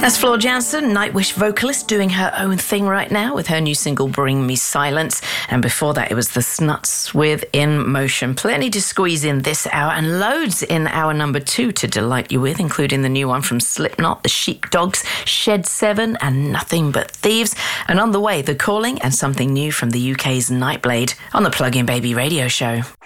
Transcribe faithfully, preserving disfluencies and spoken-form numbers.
That's Floor Jansen, Nightwish vocalist, doing her own thing right now with her new single, Bring Me Silence. And before that, it was the Snuts with In Motion. Plenty to squeeze in this hour and loads in hour number two to delight you with, including the new one from Slipknot, the Sheepdogs, Shed seven and Nothing But Thieves. And on the way, The Calling and something new from the U K's Nightblade on the Plug In Baby radio show.